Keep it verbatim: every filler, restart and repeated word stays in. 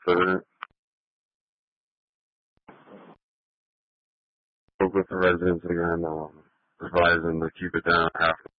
president. Spoke with the residents again, um, advising them to keep it down half